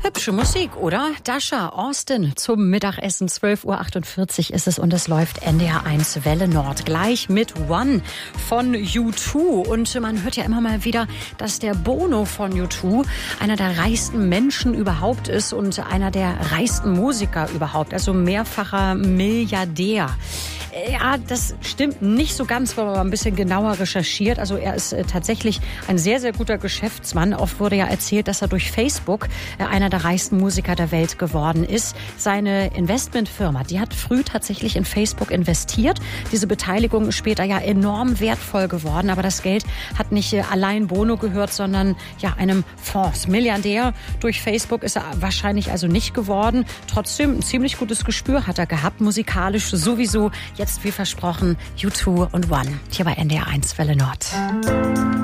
Hübsche Musik, oder? Dasha, Austin zum Mittagessen, 12:48 Uhr ist es und es läuft NDR1 Welle Nord. Gleich mit One von U2. Und man hört ja immer mal wieder, dass der Bono von U2 einer der reichsten Menschen überhaupt ist und einer der reichsten Musiker überhaupt, also mehrfacher Milliardär. Ja, das stimmt nicht so ganz, wenn man mal ein bisschen genauer recherchiert. Also er ist tatsächlich ein sehr, sehr guter Geschäftsmann. Oft wurde ja erzählt, dass er durch Facebook einer der reichsten Musiker der Welt geworden ist. Seine Investmentfirma, die hat früh tatsächlich in Facebook investiert. Diese Beteiligung ist später ja enorm wertvoll geworden. Aber das Geld hat nicht allein Bono gehört, sondern ja einem Fonds. Milliardär durch Facebook ist er wahrscheinlich also nicht geworden. Trotzdem ein ziemlich gutes Gespür hat er gehabt, musikalisch sowieso. Jetzt wie versprochen U2 und One hier bei NDR1 Welle Nord.